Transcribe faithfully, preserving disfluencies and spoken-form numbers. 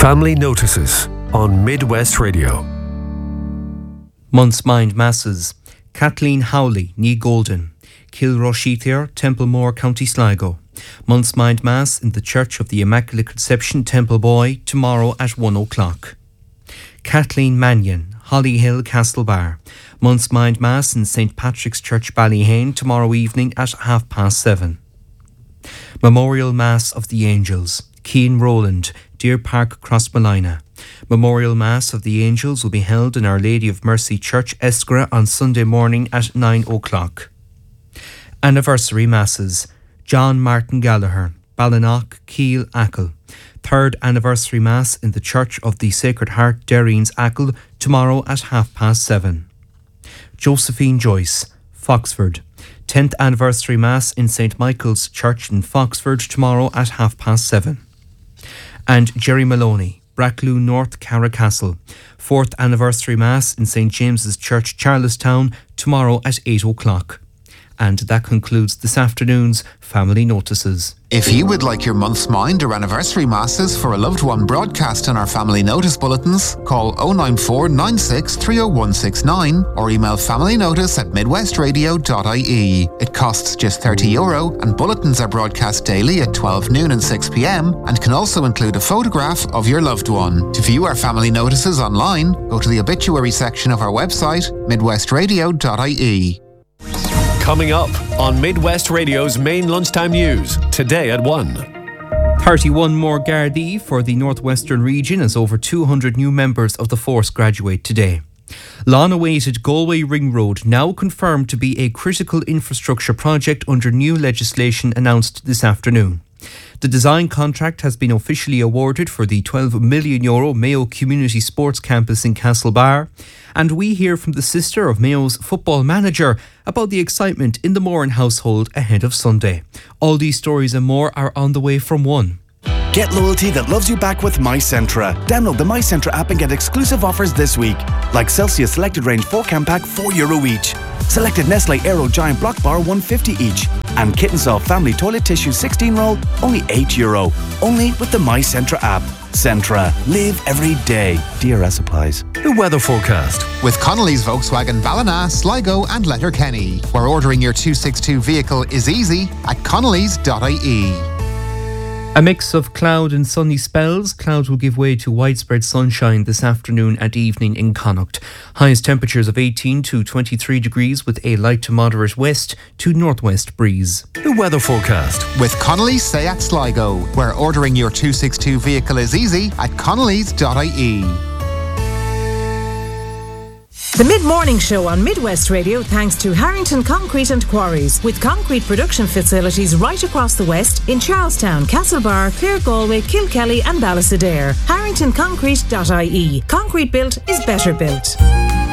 Family Notices on Midwest Radio. Month's Mind Masses. Kathleen Howley, Ní Golden. Kilroshethir, Templemore, County Sligo. Month's Mind Mass in the Church of the Immaculate Conception, Templeboy, tomorrow at one o'clock. Kathleen Mannion, Hollyhill, Castlebar. Month's Mind Mass in Saint Patrick's Church, Ballyhane, tomorrow evening at half past seven. Memorial Mass of the Angels. Keane Rowland, Deer Park, Crossmolina. Memorial Mass of the Angels will be held in Our Lady of Mercy Church, Eskra, on Sunday morning at nine o'clock. Anniversary Masses. John Martin Gallagher, Ballinock, Keel, Achill. Third Anniversary Mass in the Church of the Sacred Heart, Derreens, Achill, tomorrow at half past seven. Josephine Joyce, Foxford. Tenth Anniversary Mass in Saint Michael's Church in Foxford, tomorrow at half past seven. And Jerry Maloney, Brackloo North, Carracastle. Fourth Anniversary Mass in Saint James's Church, Charlestown, tomorrow at eight o'clock. And that concludes this afternoon's Family Notices. If you would like your month's mind or anniversary masses for a loved one broadcast on our Family Notice bulletins, call oh nine four nine six three oh one six nine or email familynotice at midwestradio dot I E. It costs just thirty euro and bulletins are broadcast daily at twelve noon and six p.m. and can also include a photograph of your loved one. To view our Family Notices online, go to the obituary section of our website, midwestradio dot I E. Coming up on Midwest Radio's main lunchtime news, today at one. thirty-one more Gardaí for the Northwestern region as over two hundred new members of the force graduate today. Long-awaited Galway Ring Road now confirmed to be a critical infrastructure project under new legislation announced this afternoon. The design contract has been officially awarded for the twelve million euro Mayo Community Sports Campus in Castlebar. And we hear from the sister of Mayo's football manager about the excitement in the Moran household ahead of Sunday. All these stories and more are on the way from one. Get loyalty that loves you back with MyCentra. Download the MyCentra app and get exclusive offers this week. Like Celsius Selected Range four can pack, four euro each. Selected Nestle Aero Giant Block Bar, one fifty each. And Kitten Soft Family Toilet Tissue sixteen roll, only eight euro. Only with the MyCentra app. Centra. Live every day. D R S applies. The weather forecast. With Connolly's Volkswagen Ballina, Sligo and Letterkenny, where ordering your two sixty-two vehicle is easy at connellys dot I E. A mix of cloud and sunny spells. Clouds will give way to widespread sunshine this afternoon and evening in Connacht. Highest temperatures of eighteen to twenty-three degrees with a light to moderate west to northwest breeze. The weather forecast. With Connolly's Seat Sligo, where ordering your two sixty-two vehicle is easy at connellys dot I E. The Mid-Morning Show on Midwest Radio thanks to Harrington Concrete and Quarries, with concrete production facilities right across the West in Charlestown, Castlebar, Clare Galway, Kilkelly and Ballysadare. harrington concrete dot I E. Concrete built is better built.